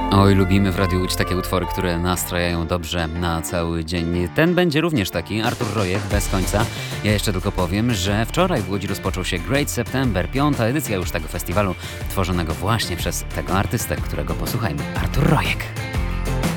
Oj, lubimy w Radiu Łódź takie utwory, które nastrajają dobrze na cały dzień. Ten będzie również taki, Artur Rojek, Bez końca. Ja jeszcze tylko powiem, że wczoraj w Łodzi rozpoczął się Great September, 5. edycja już tego festiwalu, tworzonego właśnie przez tego artystę, którego posłuchajmy, Artur Rojek.